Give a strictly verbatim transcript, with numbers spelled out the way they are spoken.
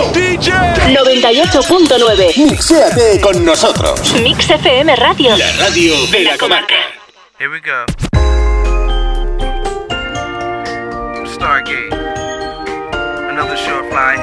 D J noventa y ocho punto nueve. Mixéate con nosotros. Mix F M Radio. La radio de la comarca. Here we go. Stargate. Another short fly.